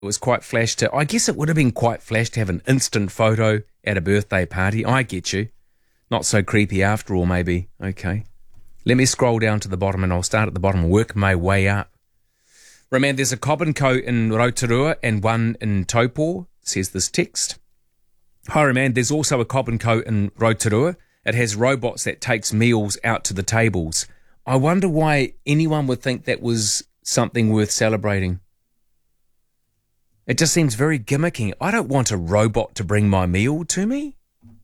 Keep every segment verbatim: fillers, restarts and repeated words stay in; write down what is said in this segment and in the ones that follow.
It was quite flash to, I guess it would have been quite flash to have an instant photo at a birthday party. I get you. Not so creepy after all, maybe. Okay. Let me scroll down to the bottom and I'll start at the bottom and work my way up. Remember, there's a Cobb and Co in Rotorua and one in Taupō, says this text. Hi, Roman, there's also a Cobb and Co in Rotorua. It has robots that takes meals out to the tables. I wonder why anyone would think that was something worth celebrating. It just seems very gimmicky. I don't want a robot to bring my meal to me.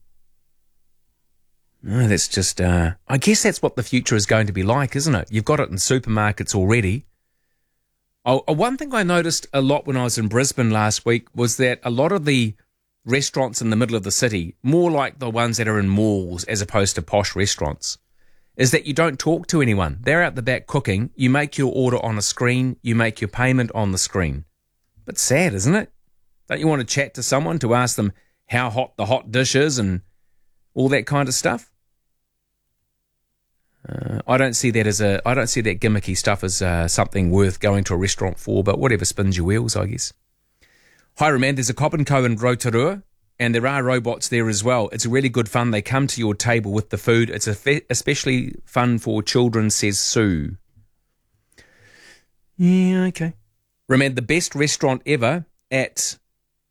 No, that's just, uh, I guess that's what the future is going to be like, isn't it? You've got it in supermarkets already. Oh, one thing I noticed a lot when I was in Brisbane last week was that a lot of the restaurants in the middle of the city, more like the ones that are in malls as opposed to posh restaurants, is that you don't talk to anyone. They're out the back cooking. You make your order on a screen. You make your payment on the screen. But sad, isn't it? Don't you want to chat to someone to ask them how hot the hot dish is and all that kind of stuff? Uh, I don't see that as a. I don't see that gimmicky stuff as uh, something worth going to a restaurant for. But whatever spins your wheels, I guess. Hi, Roman. There's a Cobb and Co in Rotorua, and there are robots there as well. It's really good fun. They come to your table with the food. It's a fe- especially fun for children, says Sue. Yeah, okay. Remember, the best restaurant ever at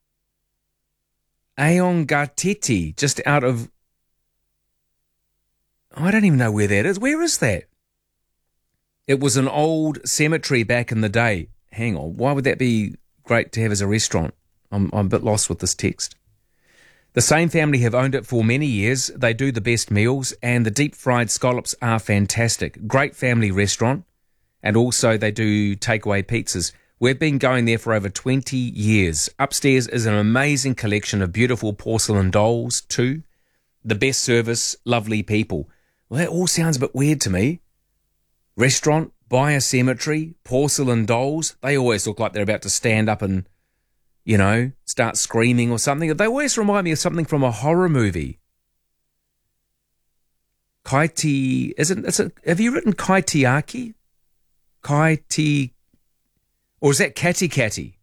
Aongatete, just out of... I don't even know where that is. Where is that? It was an old cemetery back in the day. Hang on, why would that be great to have as a restaurant? I'm, I'm a bit lost with this text. The same family have owned it for many years. They do the best meals, and the deep-fried scallops are fantastic. Great family restaurant, and also they do takeaway pizzas. We've been going there for over twenty years. Upstairs is an amazing collection of beautiful porcelain dolls too. The best service, lovely people. Well, that all sounds a bit weird to me. Restaurant, by a cemetery, porcelain dolls. They always look like they're about to stand up and, you know, start screaming or something. They always remind me of something from a horror movie. Kaiti, isn't, is it, have you written Kaitiaki? Kaiti... Or is that Catty Catty?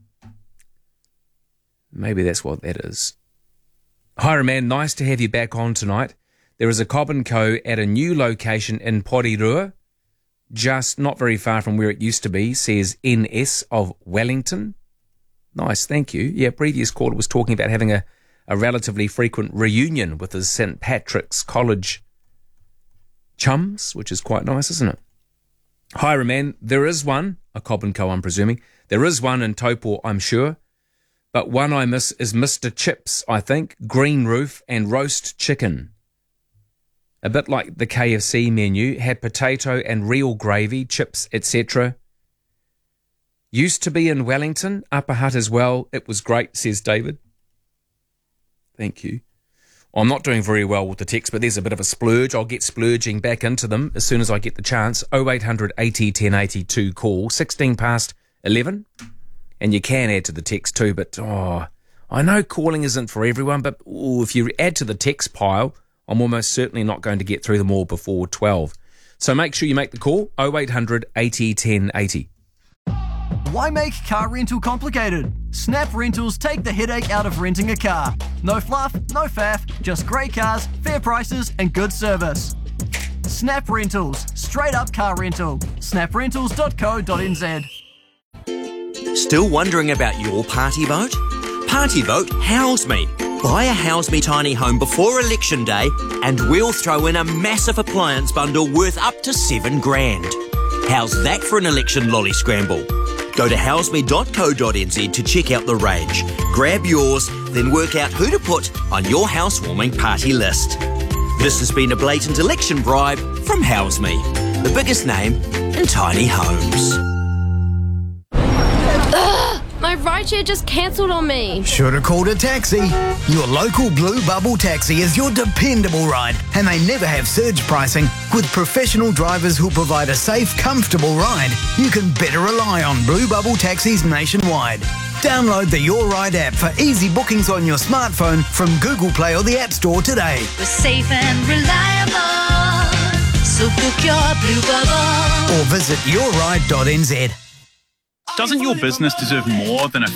Maybe that's what that is. Hi, Roman. Nice to have you back on tonight. There is a Cobb and Co at a new location in Porirua, just not very far from where it used to be, says N S of Wellington. Nice, thank you. Yeah, previous caller was talking about having a, a relatively frequent reunion with his Saint Patrick's College chums, which is quite nice, isn't it? Hi, Roman. There is one, a Cobb and Co, I'm presuming. There is one in Taupō, I'm sure. But one I miss is Mister Chips, I think. Green roof and roast chicken. A bit like the K F C menu. Had potato and real gravy, chips, et cetera. Used to be in Wellington, Upper Hutt as well. It was great, says David. Thank you. I'm not doing very well with the text, but there's a bit of a splurge. I'll get splurging back into them as soon as I get the chance. oh eight hundred eighty ten eighty-two call, sixteen past eleven. And you can add to the text too, but oh, I know calling isn't for everyone, but ooh, if you add to the text pile, I'm almost certainly not going to get through them all before twelve. So make sure you make the call, oh eight hundred eighty ten eighty. Why make car rental complicated? Snap Rentals take the headache out of renting a car. No fluff, no faff, just great cars, fair prices and good service. Snap Rentals, straight up car rental. snap rentals dot co dot n z. Still wondering about your party vote? Party vote House Me. Buy a House Me tiny home before election day and we'll throw in a massive appliance bundle worth up to seven grand. How's that for an election lolly scramble? Go to house me dot co dot n z to check out the range. Grab yours, then work out who to put on your housewarming party list. This has been a blatant election bribe from House Me, the biggest name in tiny homes. Ugh, my rideshare just cancelled on me. Should have called a taxi. Your local Blue Bubble taxi is your dependable ride, and they never have surge pricing. With professional drivers who provide a safe, comfortable ride, you can better rely on Blue Bubble taxis nationwide. Download the Your Ride app for easy bookings on your smartphone from Google Play or the App Store today. We're safe and reliable, so book your Blue Bubble. Or visit your ride dot n z. Doesn't your business deserve more than a